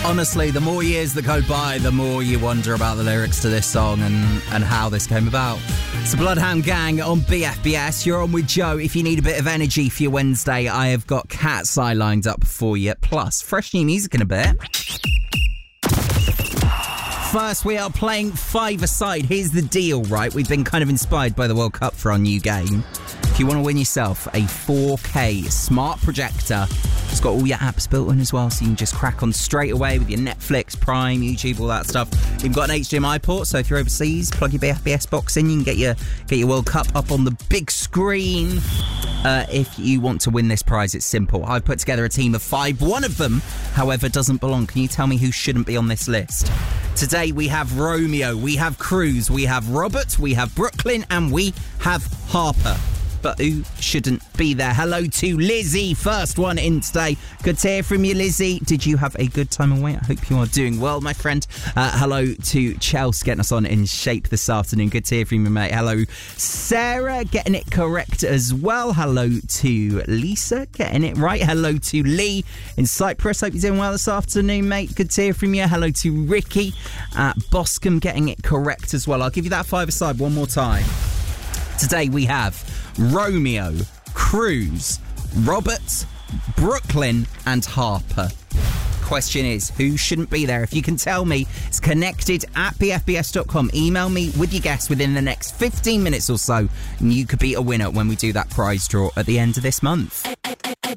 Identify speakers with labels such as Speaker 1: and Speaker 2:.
Speaker 1: Honestly, the more years that go by, the more you wonder about the lyrics to this song and how this came about. It's the Bloodhound Gang on BFBS. You're on with Joe. If you need a bit of energy for your Wednesday, I have got Cat's Eye lined up for you. Plus, fresh new music in a bit. First, we are playing five-a-side. Here's the deal, right? We've been kind of inspired by the World Cup for our new game. If you want to win yourself a 4K smart projector, it's got all your apps built in as well, so you can just crack on straight away with your Netflix, Prime, YouTube, all that stuff. You've got an HDMI port, so if you're overseas, plug your BFBS box in. You can get your World Cup up on the big screen. If you want to win this prize, it's simple. I've put together a team of 5. One of them, however, doesn't belong. Can you tell me who shouldn't be on this list? Today we have Romeo, we have Cruz, we have Robert, we have Brooklyn, and we have Harper. But who shouldn't be there? Hello to Lizzie, first one in today. Good to hear from you, Lizzie. Did you have a good time away? I hope you are doing well, my friend. Hello to Chelsea, getting us on in shape this afternoon. Good to hear from you, mate. Hello, Sarah, getting it correct as well. Hello to Lisa, getting it right. Hello to Lee in Cyprus. Hope you're doing well this afternoon, mate. Good to hear from you. Hello to Ricky at Boscombe, getting it correct as well. I'll give you that five-a-side one more time. Today we have Romeo, Cruz, Robert, Brooklyn, and Harper. Question is, who shouldn't be there? If you can tell me, it's connected at bfbs.com. Email me with your guess within the next 15 minutes or so, and you could be a winner when we do that prize draw at the end of this month.